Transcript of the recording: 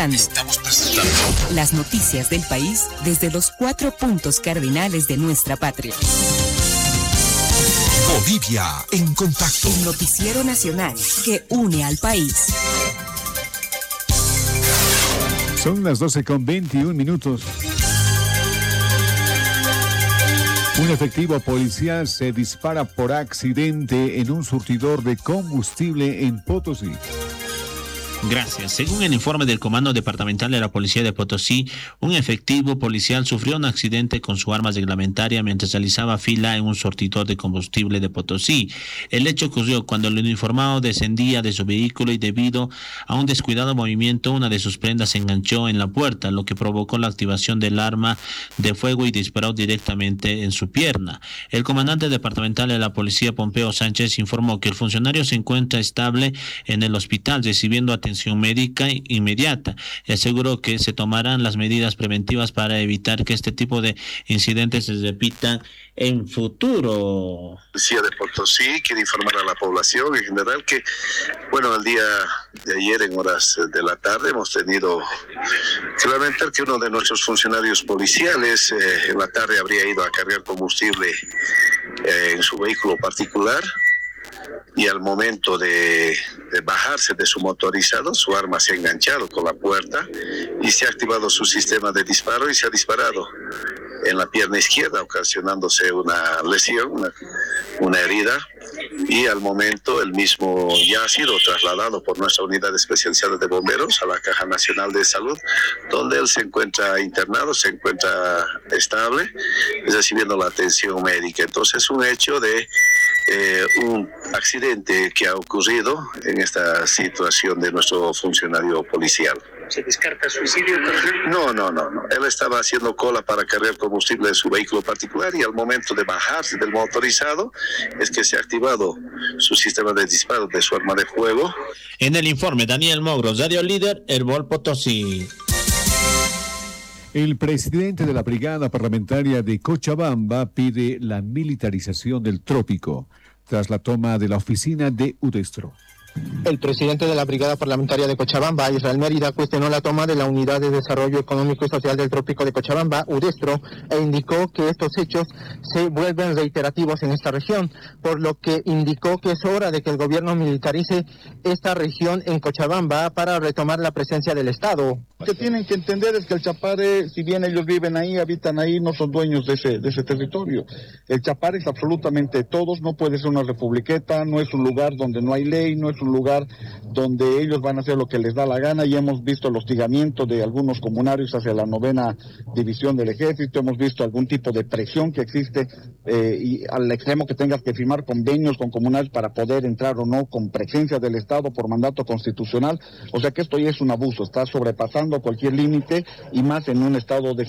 Estamos presentando las noticias del país desde los 4 puntos cardinales de nuestra patria. Bolivia en contacto. El noticiero nacional que une al país. Son las 12:21. Un efectivo policial se dispara por accidente en un surtidor de combustible en Potosí. Gracias. Según el informe del Comando Departamental de la Policía de Potosí, un efectivo policial sufrió un accidente con su arma reglamentaria mientras realizaba fila en un surtidor de combustible de Potosí. El hecho ocurrió cuando el uniformado descendía de su vehículo y debido a un descuidado movimiento, una de sus prendas se enganchó en la puerta, lo que provocó la activación del arma de fuego y disparó directamente en su pierna. El comandante departamental de la Policía, Pompeo Sánchez, informó que el funcionario se encuentra estable en el hospital recibiendo atención médica inmediata y aseguró que se tomarán las medidas preventivas para evitar que este tipo de incidentes se repitan en futuro. Policía de Potosí quiere informar a la población en general que, bueno, el día de ayer en horas de la tarde hemos tenido que lamentar que uno de nuestros funcionarios policiales en la tarde habría ido a cargar combustible en su vehículo particular. Y al momento de bajarse de su motorizado, su arma se ha enganchado con la puerta y se ha activado su sistema de disparo y se ha disparado en la pierna izquierda, ocasionándose una lesión, una herida. Y al momento el mismo ya ha sido trasladado por nuestra unidad especializada de bomberos a la Caja Nacional de Salud, donde él se encuentra internado, se encuentra estable, recibiendo la atención médica. Entonces, un hecho de un accidente que ha ocurrido en esta situación de nuestro funcionario policial. ¿Se descarta suicidio? No. Él estaba haciendo cola para cargar combustible en su vehículo particular y al momento de bajarse del motorizado es que se ha activado su sistema de disparo de su arma de fuego. En el informe, Daniel Mogros, Radio Líder, Herbol Potosí. El presidente de la Brigada Parlamentaria de Cochabamba pide la militarización del trópico tras la toma de la oficina de Udestro. El presidente de la Brigada Parlamentaria de Cochabamba, Israel Mérida, cuestionó la toma de la Unidad de Desarrollo Económico y Social del Trópico de Cochabamba, Udestro, e indicó que estos hechos se vuelven reiterativos en esta región, por lo que indicó que es hora de que el gobierno militarice esta región en Cochabamba para retomar la presencia del Estado. Lo que tienen que entender es que el Chapare, si bien ellos viven ahí, habitan ahí, no son dueños de ese territorio. El Chapare es absolutamente todos, no puede ser una republiqueta, no es un lugar donde no hay ley, no es un lugar donde ellos van a hacer lo que les da la gana, y hemos visto el hostigamiento de algunos comunarios hacia la 9ª División del Ejército, hemos visto algún tipo de presión que existe y al extremo que tengas que firmar convenios con comunarios para poder entrar o no con presencia del Estado por mandato constitucional. O sea que esto ya es un abuso, está sobrepasando cualquier límite y más en un estado de